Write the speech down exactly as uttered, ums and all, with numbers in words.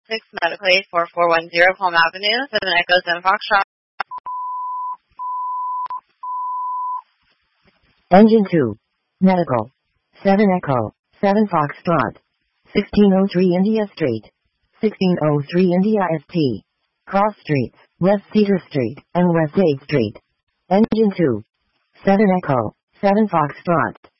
six Medical Aid four four one zero Palm Avenue, seven Echo seven Foxtrot. Engine two. Medical. seven Echo, seven Foxtrot. sixteen oh three India Street. sixteen oh three India S T. Cross Streets, West Cedar Street, and West eighth Street. Engine two. seven Echo, seven Foxtrot.